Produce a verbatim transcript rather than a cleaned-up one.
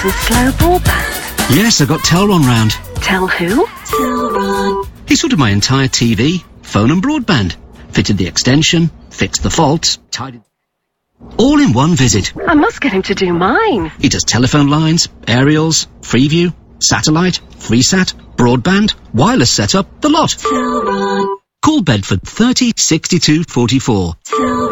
some slow broadband? Yes, I got Telron round. Tell who? Telron. He sorted my entire T V, phone and broadband. Fitted the extension, fixed the faults, tidied... all in one visit. I must get him to do mine. He does telephone lines, aerials, Freeview, satellite, FreeSat, broadband, wireless setup, the lot. Telron. Call Bedford thirty sixty-two forty-four. Telron.